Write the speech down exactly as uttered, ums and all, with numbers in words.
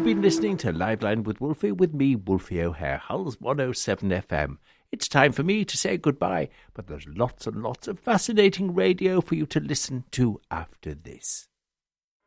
You've been listening to Liveline with Wolfie with me, Wolfie O'Hare, Hull's one oh seven F M. It's time for me to say goodbye, but there's lots and lots of fascinating radio for you to listen to after this.